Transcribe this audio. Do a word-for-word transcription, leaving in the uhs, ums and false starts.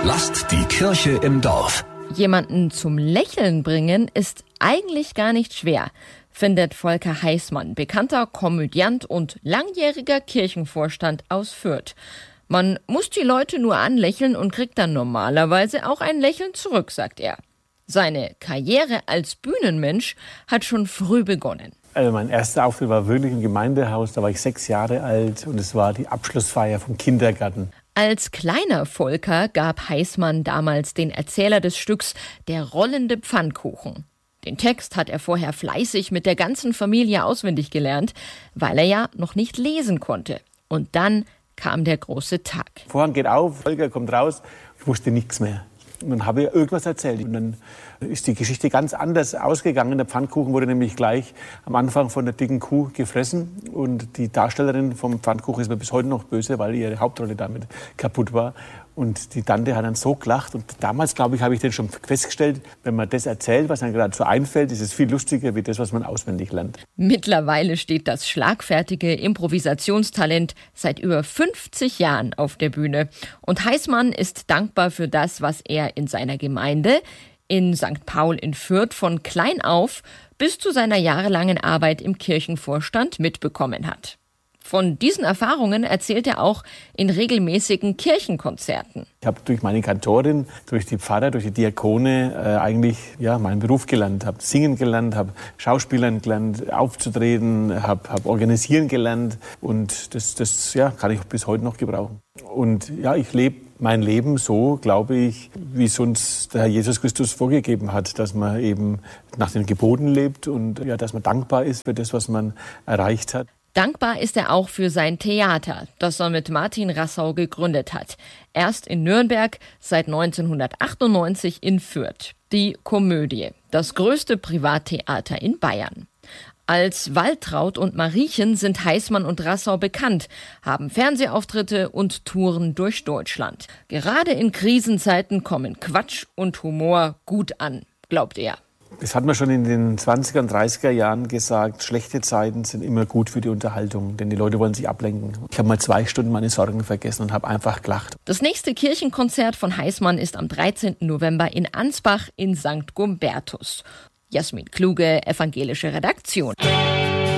Lasst die Kirche im Dorf. Jemanden zum Lächeln bringen ist eigentlich gar nicht schwer, findet Volker Heißmann, bekannter Komödiant und langjähriger Kirchenvorstand aus Fürth. Man muss die Leute nur anlächeln und kriegt dann normalerweise auch ein Lächeln zurück, sagt er. Seine Karriere als Bühnenmensch hat schon früh begonnen. Also mein erster Auftritt war wirklich im Gemeindehaus, da war ich sechs Jahre alt und es war die Abschlussfeier vom Kindergarten. Als kleiner Volker gab Heißmann damals den Erzähler des Stücks Der rollende Pfannkuchen. Den Text hat er vorher fleißig mit der ganzen Familie auswendig gelernt, weil er ja noch nicht lesen konnte. Und dann kam der große Tag. Vorhang geht auf, Volker kommt raus, ich wusste nichts mehr. Und dann habe ich irgendwas erzählt. Und dann ist die Geschichte ganz anders ausgegangen. Der Pfannkuchen wurde nämlich gleich am Anfang von der dicken Kuh gefressen. Und die Darstellerin vom Pfannkuchen ist mir bis heute noch böse, weil ihre Hauptrolle damit kaputt war. Und die Tante hat dann so gelacht. Und damals, glaube ich, habe ich dann schon festgestellt, wenn man das erzählt, was einem gerade so einfällt, ist es viel lustiger, wie das, was man auswendig lernt. Mittlerweile steht das schlagfertige Improvisationstalent seit über fünfzig Jahren auf der Bühne. Und Heißmann ist dankbar für das, was er in seiner Gemeinde, in Sankt Paul in Fürth, von klein auf bis zu seiner jahrelangen Arbeit im Kirchenvorstand mitbekommen hat. Von diesen Erfahrungen erzählt er auch in regelmäßigen Kirchenkonzerten. Ich habe durch meine Kantorin, durch die Pfarrer, durch die Diakone äh, eigentlich ja, meinen Beruf gelernt. Habe singen gelernt, habe Schauspielern gelernt, aufzutreten, habe hab organisieren gelernt. Und das, das ja, kann ich bis heute noch gebrauchen. Und ja, ich lebe mein Leben so, glaube ich, wie es uns der Herr Jesus Christus vorgegeben hat, dass man eben nach den Geboten lebt und ja, dass man dankbar ist für das, was man erreicht hat. Dankbar ist er auch für sein Theater, das er mit Martin Rassau gegründet hat. Erst in Nürnberg, seit neunzehnhundertachtundneunzig in Fürth. Die Komödie, das größte Privattheater in Bayern. Als Waltraud und Mariechen sind Heißmann und Rassau bekannt, haben Fernsehauftritte und Touren durch Deutschland. Gerade in Krisenzeiten kommen Quatsch und Humor gut an, glaubt er. Das hat man schon in den zwanziger und dreißiger Jahren gesagt, schlechte Zeiten sind immer gut für die Unterhaltung, denn die Leute wollen sich ablenken. Ich habe mal zwei Stunden meine Sorgen vergessen und habe einfach gelacht. Das nächste Kirchenkonzert von Heißmann ist am dreizehnten November in Ansbach in Sankt Gumbertus. Jasmin Kluge, evangelische Redaktion.